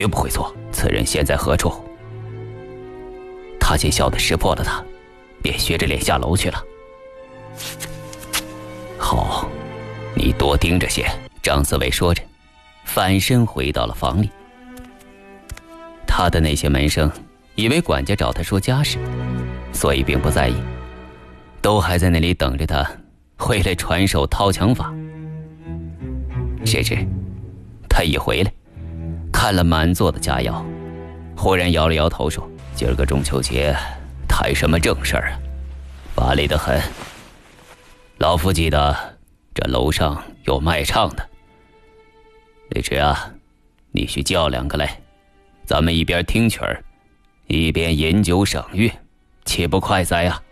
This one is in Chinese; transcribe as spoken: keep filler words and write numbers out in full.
绝不会错。此人现在何处？”他见笑的识破了他，便学着脸下楼去了。好，你多盯着些。张四伟说着，反身回到了房里。他的那些门生以为管家找他说家事，所以并不在意，都还在那里等着他回来传授掏墙法。谁知他一回来，看了满座的佳肴，忽然摇了摇头说：“今儿个中秋节谈什么正事儿啊？乏力得很。老夫记得这楼上有卖唱的。李直啊，你去叫两个来，咱们一边听曲儿，一边饮酒赏月，岂不快哉啊？”